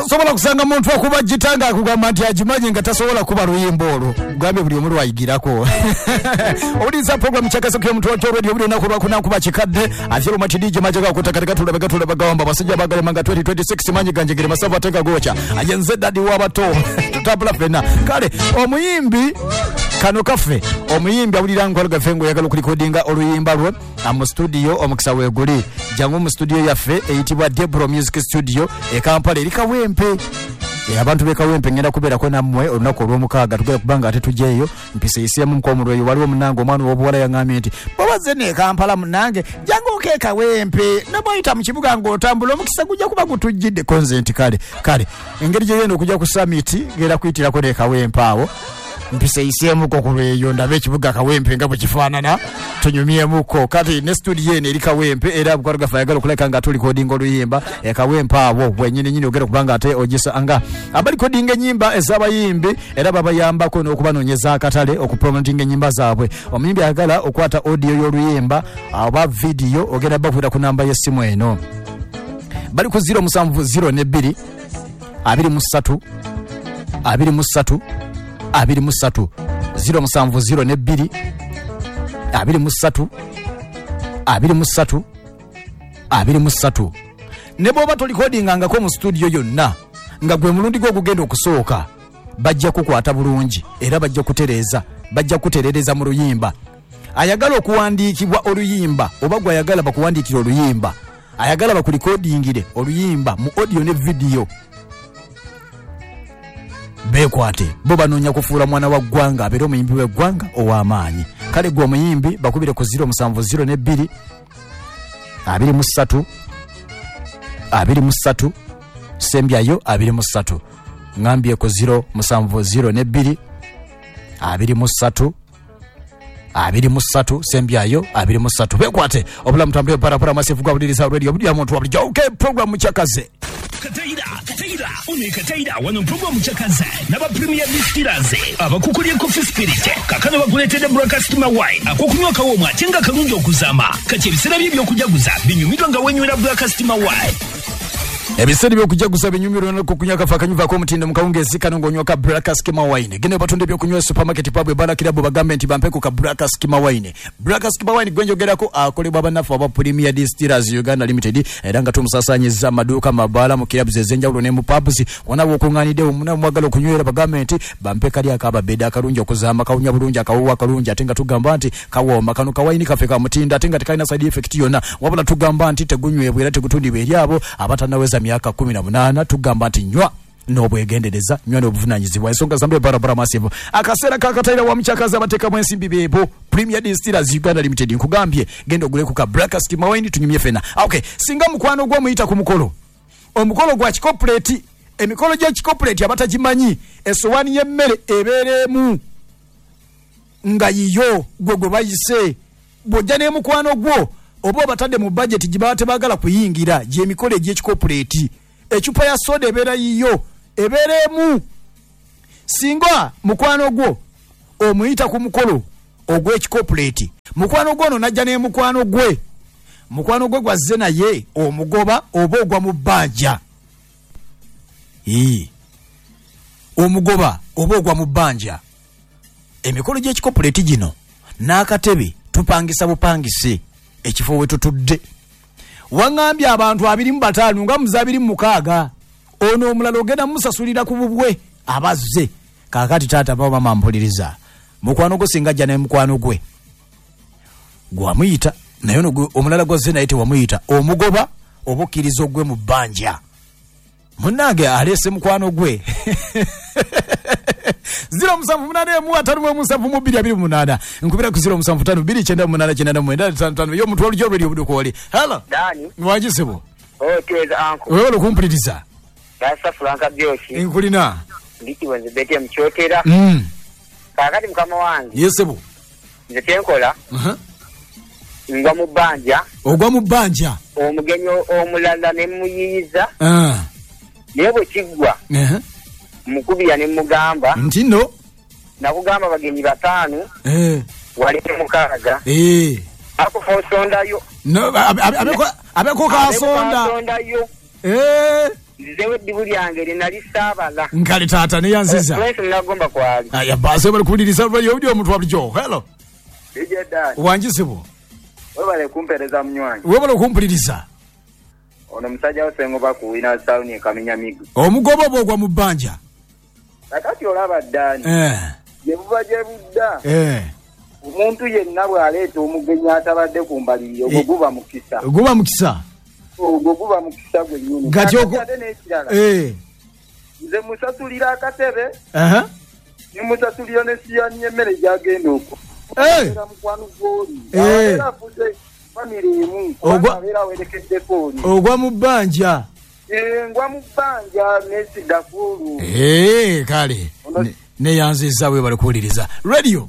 sobola kusanga muntu okuba jitanga akugamba nti ajimanyi nga tasobola kuba luyimbo olwo gambe buli omuntu ayigirako obuliza program chakaso kyo muntu wacho radio buli nakuba kuna kuba chikadde aziro matidije majaga kutakatika tulabega bagamba basajja bagale manga 2026 manyi ganjegere masava teka gocha ajenze dadi wabato tutabula fena kale omuyimbi kano kafe omuyimbi abulira ngolga fengo yagala kulikodinga oluyimba lwe mu studio omukisa weguli jangu mu studio yaffe eyitibwa Debro Music Studio e Kampala erika wempe abantu beka wempe ngenda kubera ko namwe olunaku olw'omukaaga tugenda kubanga ate tujeeyo mpise isiemu nkomulweyo waliwo munango omwana w'obuwala yaŋŋambye nti babaze ne Kampala munange jangu okeeka wempe naboyita mu kibuga ng'otambula omukisa gujja kuba gutujjidde konzenti kale engeri gye yeno okujja ku summit ngenda kuyitirako ne kawempe awo mpise isiemuko kulweyo ndabe ekibuga kawempe nga bwe kifaanana tunyumyemuko kati ne studio ene eri kawempe era bukwaruga fayagala okuleka nga tuli kodinga oluyimba kawempe abo bwenyini ogera kubanga ate ogisa anga abali kodinga enyimba ez'abayimbi era babayambako n'okubanoonyeza akatale okupromotinga enyimba zaabwe omuyimbi ayagala okwata audio y'oluyimba oba video ogenda bakwira ku namba y'essimu eno bali ku 070 23 23 23 070 23 23 23 nebo bato recordinga ngako mu studio yonna nga gwe mulundi gwo kugenda okusooka bajja kukwata bulungi era bajja kuterereza mu luyimba ayagala okuwandiikibwa oluyimba oba gwe ayagala bakuwandiikira oluyimba ayagala bakulikodingire oluyimba mu audio ne video bekwate bo banoonya kufuula mwana wa ggwanga abeera omuyimbi w'eggwanga ow'amaanyi kale gwe omuyimbi bakubire ku 070 23 23 sembyayo 23 ngambye ku 070 23 23 sembyayo 23 bekwate obulamu tambule parapara masifu gwa buliriza radio buli amuntu wabuli okay program chakaze Kataira, une Kataira wano program chakaze naba premier distillers abakukulye coffee spirit kakano bakuletede broadcast mawai akokunywa kawo mwatenga kalungi okuzama kati ebisera byo kujaguza binyumidwa nga wenywera broadcast mawai ebiseri byokujaguza binyumiro nako kunyaka fakanyuva ko mutinde mukawungezi kano ngonyoka Braka Skima Wine gene batonde byokunywa supermarket pabwe bala kirabo bagambe nti bampe ku ka Braka Skima Wine gwenjogerako akolebwa abanafu aba Premier Distillers Uganda Limited era nga tumusasanyeza maduka mabala mu kirabu zezenjawulo ne mu pubs wonabo okunganide omuna mwagalo kunywera bagambe nti bampe kali akaba beda akalungi okuzama kawunya bulungi akawuwa kalungi atenga tugamba nti kawoma kano kawaini kafeka mutinda atenga tekalina side effect yona wabula tugamba nti tegunywebwe era tegutundibwe eryabo abatanaweza myaka 18 tugamba nti nywa n'obwegendereza nywa n'obuvunanyizibwa ensonga zambe barabara masivu akaseera kakataira wa mchakaza abateka mwensimbi bebo Premier Distillers Uganda Limited nkugambye genda ogule ku ka Braka Skima Wine tunyumye fena okay singa mukwano gwo muyita ku mukolo omukolo gwa corporate emikolo gya corporate abatagimanyi esowani y'emmere ebeeremu nga yiyo gwe bayise bojja ne mukwano gwo obo batadde mu budget gibate bagala kuyingira je mikole je corporate echupa ya soda ebera yiyo eberemu singa mukwano gwo omuyita ku mukolo ogwe corporate mukwano gwo no najja ne mukwano gwe gwazze naye omugoba oba ogwa mu bbanja omugoba oba ogwa mu bbanja emikolo je corporate gino n'akatebe tupangisa bupangise ekifo wetutudde wangambye abantu 25 nga muzabiri mukaaga ono omulalo ogenda musasulira ku bubwe abazze kakati tata baba mampuliriza mukwano go singa jana mukwano gwe gwamuyita naye no omulala gozze naye tewamuyita omugoba obukirizo gwe mu bbanja munage alese mukwano gwe 078 nkubira ku 0752998 yo mutwalo jo radio budukoli hala Dani mwajisebo teza anko wewe lokumpuliriza Dasa Franka Byoshi inkulina ndiki wenze bete mchotera kakati mukama wange yesebo nze tenkola ngwa mu bbanja ogwa mu bbanja omugenyo omulala ne muyiza nebo kigwa mukubya ne mugamba ntino nakugamba bagenyi 5 wali mukaaga ako fosonda yo no abeko ka sonda yo Nzizewe eddibu lyange linali saabala. Nkali taata neyanziza. Prince nagomba kwali. Aya base bali kuliriza radio audio omuntu wabujo. Hello. Ije dad. Wanjisibo. Webale kumpereza munywanyi. Webale kumpuliriza. Ono musajja osengo bakuwina sawuni ekamenya migo. Omugobo bogwa mu bbanja. Kakati olaba ddani. Je buba je budda. Omuntu yenna bw'aleeta omugenyi atabadde ku mbali ogwo guba mukisa. Guba mukisa. Ogwo guba mukisa gwennyini. Gati ogwo. Nze musasulira akatebe. Ne musasulira ne siyani emmere gyagenda okwo. Era mukwano gw'oli. Era fuze family emu. Era werekedde k'oli. Ogwa mu bbanja. Ngwa mu bbanja n'esidda kulu. Kale. Neyanziza we bali kuwuliriza. Radio.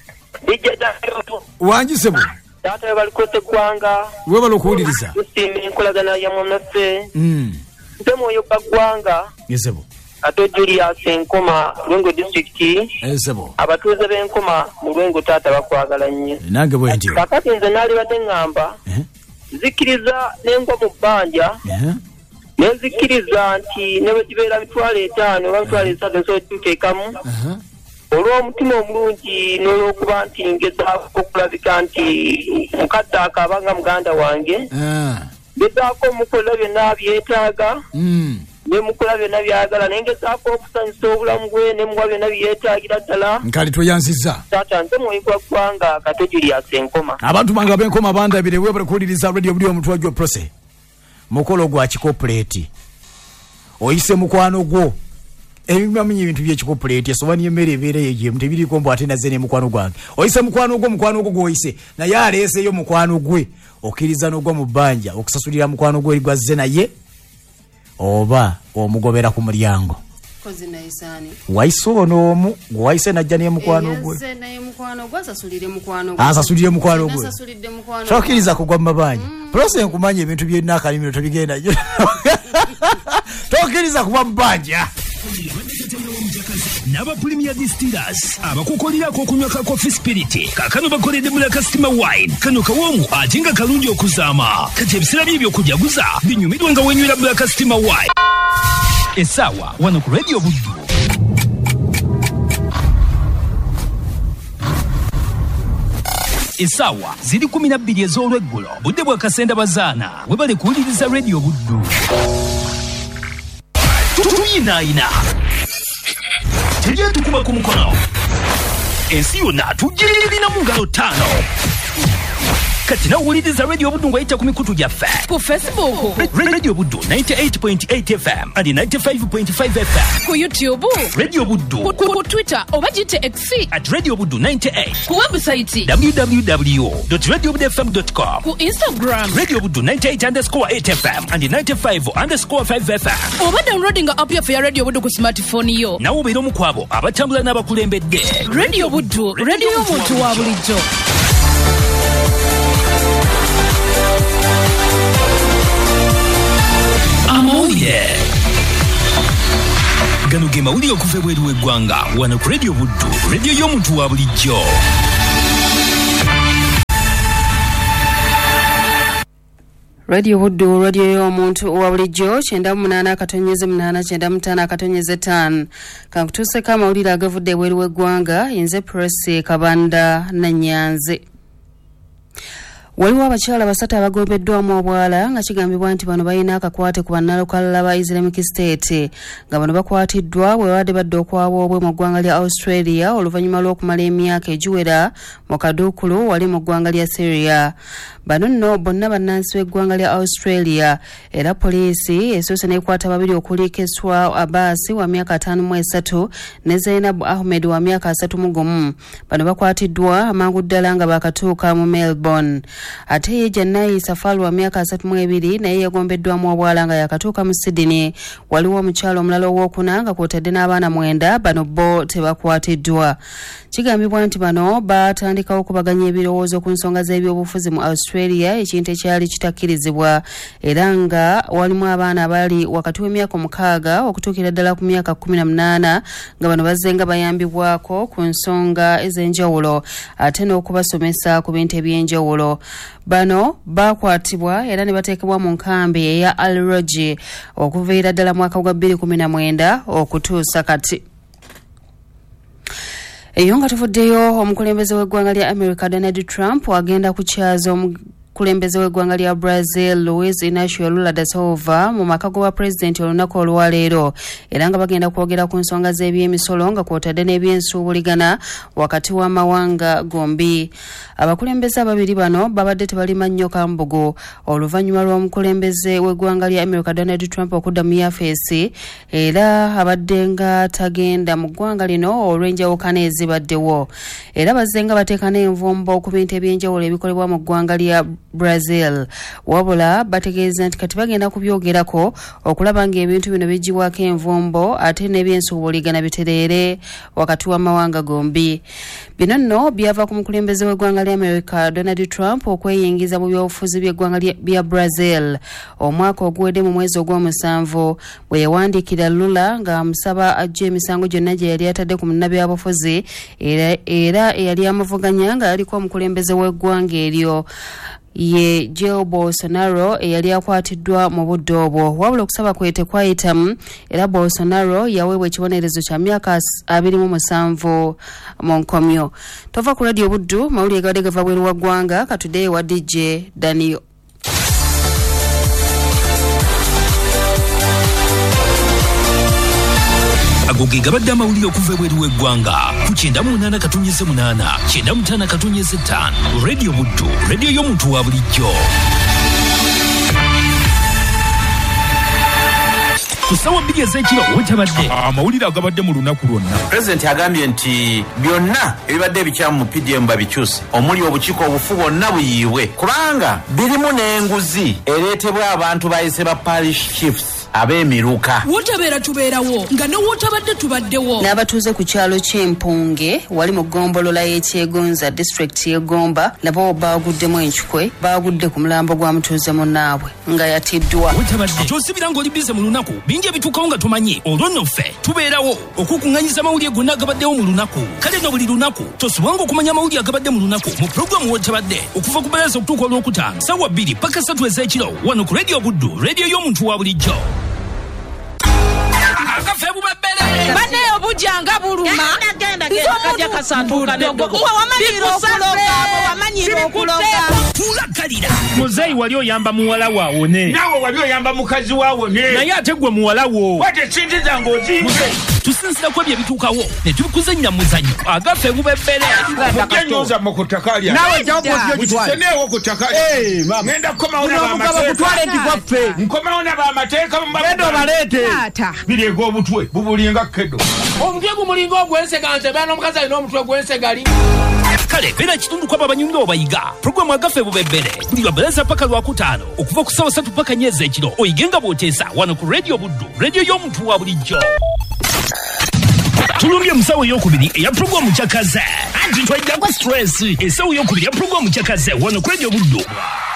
Wanjisebo. Tata bali kote gwanga. We bali kuwuliriza. Simi nkolagana ya mwanafe. Ntemo yo bagwanga. Yesebo. Ato Julius Enkoma Lwengo district. Yesebo. Abatuuze b'Enkoma mu Lwengo tata bakwagala nnyo. Nange bwe ndi. Kakati nze nali badde ngamba. Zikiriza n'engwa mu bbanja. Nenzikiriza nti ne bwe kibeera bitwala 5 oba bitwala 3 so tuteekamu. Olw'omutima omulungi n'olwokuba nti ngezaako okulabika nti mukadde akabanga muganda wange. Ngezaako omukola byonna byetaaga. Ne mukola byonna byagala naye ngezaako okusanyusa obulamu bwe ne muwa byonna byetaagira ddala. Nkali tweyanziza. Taata nze mwoyo gwa ggwanga Kato Julius Enkoma. Abantu bange ab'Enkoma bandabire we bali kuwuliriza radio buli omuntu wajjo prose. Mukolo gwa kikopuleeti. Oyise mukwano gwo. Ebimamenye ebintu by'ekikopuleeti esobani emmere ebeera yeje mutebiriko mbo ate naze ne mukwano gwange. Oyise mukwano gwo gwoyise naye aleeseyo mukwano gwe okiriza n'ogwa mu bbanja okusasulira mukwano gwe erigwazze naye oba omugobera ku mulyango. Kozi na isani. Wayise ono gwayise najja ne mukwano gwe. Yase naye mukwano gwe asasulire mukwano gwe. Asasulire mukwano gwe. Asasulide mukwano. Tokiriza kugwa mu mabanja. Prose nkumanye ebintu by'enakalimiro tobigenda. Tokiriza kuba mu bbanja. Naba Premier Distillers abakukolirako okunywa ka Coffee Spirit kakano bakoledde Black Customer Wine kano kawomu atinga kalungi okuzaama kati ebiseera by'ebyokujaguza binyumidwa nga wenywera Black Customer Wine. Esawa wano ku Radio Buddu. Esawa ziri 12 ez'olweggulo budde bwa kasenda bazaana webale kuwuliriza Radio Buddu. Tuyinaayina tujye tukuba ku mukono ensi yonna tugirina mu ngalo 5 kati nawuliriza Radio Buddu ng'ayita ku mikutu gyaffe ku Facebook Radio Buddu 98.8 FM and 95.5 FM ku YouTube Radio Buddu ku Twitter oba gite X at Radio Buddu 98 ku website www.radiobuddufm.com ku Instagram Radio Buddu 98_8 FM and 95_5 FM oba downloading app yaffe ya Radio Buddu ku smartphone yo nawo beera omu kwabo abatambula n'abakulembedde. Radio Buddu radio y'omuntu wa bulijjo. Amawulire gano ge mawulire okuva ebweru w'eggwanga wano ku Radio Buddu radio y'omuntu wa bulijjo. Radio Buddu radio y'omuntu wa bulijjo 98.8/895 kankutuuseko amawulire agavudde ebweru w'eggwanga yenze Press Kabanda Nanyanze. Waliwo abakyala basatu abagombeddwamu obwala nga kigambibwa nti bano balina akakwate ku bannalokalala ba Islamic State nga bano bakwatiddwa bwe babadde badde okwawoobwe mu ggwanga lya Australia oluvannyuma lw'okumala emyaka egiwera mu kaduukulu wali mu ggwanga lya Syria. Bano nno bonna bannansi w'eggwanga lya Australia era poliisi esoose n'ekwata babiri okuli Keswa Abbas wa myaka 53 ne Zainab Ahmed wa myaka 31. Bano bakwatiddwa amangu ddala nga bakatuuka mu Melbourne. Ate ye Janai Safari wa myaka 32 naye yagombeddwamu obwala nga yakatuuka mu Sydney. Waliwo omukyalo omulala owokuna nga kwotadde n'abaana 9 bano bo tebakwatiddwa. Kigambibwa nti bano batandikawo okubaganya ebirowoozo ku nsonga z'ebyobufuzi mu Australia ekintu ekyali kitakkirizibwa era nga walimu abaana abali wakati w'emyaka 6 okutuukira ddala ku myaka 18 nga bano bazze nga bayambibwako ku nsonga ez'enjawulo ate n'okubasomesa ku bintu eby'enjawulo. Bano bakwatibwa era ne bateekebwa mu nkambi eya Al-Roji okuviira ddala mwaka gwa 2019 okutuusa kati. Eyo nga tuvuddeyo omukulembeze w'eggwanga lya America Donald Trump agenda kukyaza omukulembeze w'eggwanga lya Brazil Luiz Inacio Lula da Silva mu maka g'obwa pulezidenti olunaku olwaleero era nga bagenda kwogera ku nsonga z'ebyemisolo nga kw'otadde n'ebyensuubuligana wakati w'amawanga gombi. Abakulembeze ababiri bano babadde tebalima nnyo kambugo oluvannyuma lw'omukulembeze w'eggwanga lya America Donald Trump okudda mu yafeesi era abadde nga tagenda mu ggwanga lino olw'enjawukana ezibaddewo era bazze nga bateeka n'envumbo ku bintu ebyenjawulo ebikolebwa mu ggwanga lya Brazil. Wabula bategeeza nti kati bagenda kubyogerako okulaba ng'ebintu bino bijjibwako envumbo ate n'ebyensuubuligana bitereere wakati w'amawanga gombi. Bino nno byava ku mukulembeze w'eggwanga lya America Donald Trump okweyingiza mu byobufuzi by'eggwanga lya Brazil omwaka oguwedde mu mwezi ogw'omusanvu bwe yawandiikira Lula nga amusaba ajja emisango gyonna gye yali atadde ku munnabyabufuzi era eyali amuvuganya nga yaliko omukulembeze w'eggwanga eryo ye Jair Bolsonaro eyali akwatiddwa mu budde obwo. Wabula okusaba kwe tekwayitamu era Bolsonaro yaweebwa ekibonerezo kya myaka 27 mu nkomyo. Tova ku Radio Buddu mawulire gabadde gava bweru wa ggwanga katuddeyo wa DJ Daniel. Agoge gabadde amawulire okuva ebweru w'eggwanga ku 98.8 95.5 Radio Buddu, radio y'omuntu wa bulijjo. Kusawa bigi ezekiro wetabadde amawulire agabadde mu lunaku lwonna. President agambye nti byonna ebibadde ebikyamu mu PDM babikyuse omuli obukiiko obufu bwonna buyiibwe kubanga birimu n'enguzi ereetebwa abantu bayise ba parish chiefs ab'emiruka. Wotabeera tubeerawo nga ne wotabadde tubaddewo. N'abatuuze ku kyalo ky'Empunge wali mu ggombolola y'Ekyegonza district y'Egomba nabo baaguddemu enkikwe baagudde ku mulambo gwa mutuuze munnaabwe nga yatiddwa. Wetabadde kyosibira ng'oli bize mu lunaku bingi ebituukawo nga tumanyi olwo nno ffe tubeerawo okukuŋŋanyiza amawulire gonna agabaddewo mu lunaku. Kale no buli lunaku tosobwanga okumanya amawulire agabadde mu lunaku mu pulogulaamu Wetabadde okuva ku Balaza okutuuka olwokutaano ssaawa 2 paka 3 ez'ekiro wano ku Radio Buddu, radio y'omuntu wa bulijjo. Akafe bubebere Bane obujanga buluma. Nzomuja kasanduka dogo. Wamanyiro okuloga. Tulakalira. Muzeyi wali oyamba muwala waawone. Nawe wali oyamba mukazi waawone. Naye ate gwe muwala wo. Wate sente zange ozimbye. Tusinzira ku ebyo ebituukawo ne tubikuzannya muzanyo agafe bubebere. Kujenyoza mu kutakalya. Nawe jago kutwala. Mukiseneewo kutakalya. Ngenda kukomawo n'abamateeka. Kutwala ntigwaffe. Nkomawo n'abamateeka mu Bendo baleete. Birego obutwe bubulinga kedo. Omutwe gumulinga ogwenseganze bana omukazi alina omutwe gwensegali. Kale beera kitundu kwabo abanyumira obayiga pulogulaamu agafe bubebere buli lwa Balaza paka lwakutaano okuva ku ssaawa 3 paka 4 ez'ekiro oyigenga bw'oteesa wano ku Radio Buddu, radio y'omuntu wa bulijjo. Tulumbye musawo ey'okubiri eya pulogulaamu kyakaze anti twajjako stress esawo ey'okubiri ya pulogulaamu kyakaze wano ku Radio Buddu.